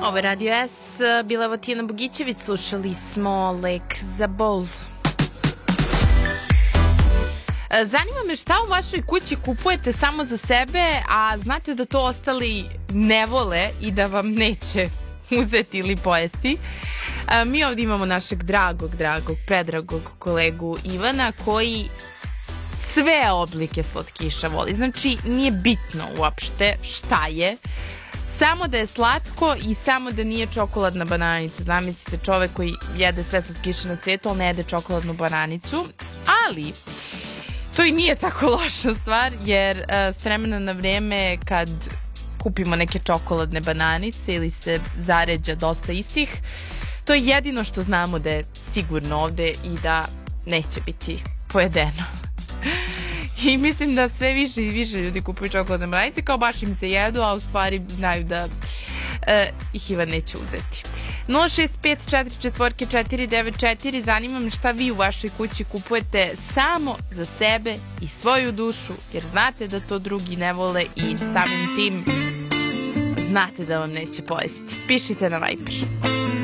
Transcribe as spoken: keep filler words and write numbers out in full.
Ovo je Radio S, bila je Tina Bogićević, slušali smo Lek za bol. Zanima me šta u vašoj kući kupujete samo za sebe, a znate da to ostali ne vole i da vam neće uzeti ili pojesti. Mi ovdje imamo našeg dragog, dragog, predragog kolegu Ivana koji sve oblike slatkiša voli. Znači, nije bitno uopšte šta je, samo da je slatko i samo da nije čokoladna bananica. Zamislite čovek koji jede sve slatkiše na svijetu, ali ne jede čokoladnu bananicu. Ali to i nije tako loša stvar, jer s vremena na vrijeme kad kupimo neke čokoladne bananice ili se zaređa dosta istih, to je jedino što znamo da je sigurno ovde i da neće biti pojedeno. I mislim da sve više i više ljudi kupuju čokoladne bananice, kao baš im se jedu, a u stvari znaju da e, ih Ivan neće uzeti. nula šest pet četiri četiri četiri devet četiri, zanima me šta vi u vašoj kući kupujete samo za sebe i svoju dušu, jer znate da to drugi ne vole i samim tim znate da vam neće pojesti. Pišite na Viber.